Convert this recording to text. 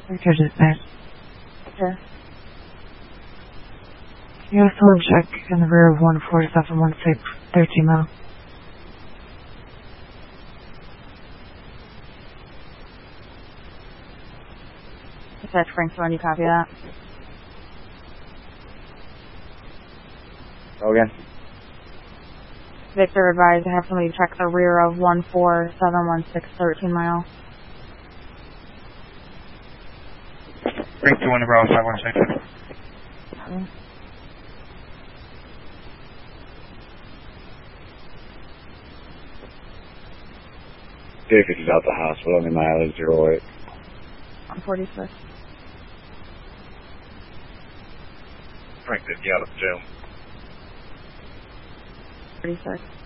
Victor dispatch. Victor. You have someone check in the rear of 14716, 13 mile. Dispatch Frank's-1, you copy that? Go again. Victor advised to have somebody check the rear of 14716, 13 mile. Frank 2-1 to Bravo 516. David is out the hospital, only mileage 08. 146. Frank 50 out of the jail. 36.